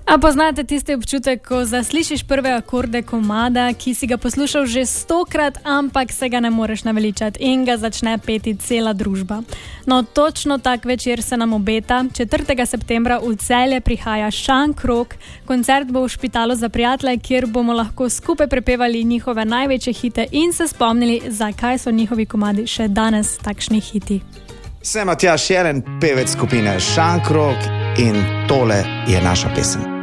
A poznate tisti občutek, ko zaslišiš prve akorde komada, ki si ga poslušal že 100-krat, ampak se ga ne moreš naveličati in ga začne peti cela družba. No, točno tak večer se nam obeta. 4. septembra v Celje prihaja Šankrok. Koncert bo v Špitalu za prijatelje, kjer bomo lahko skupaj prepevali njihove največje hite in se spomnili, zakaj so njihovi komadi še danes takšni hiti. Sem Matjaž Jelen, pevec skupine Šankrok in tole je naša pesem.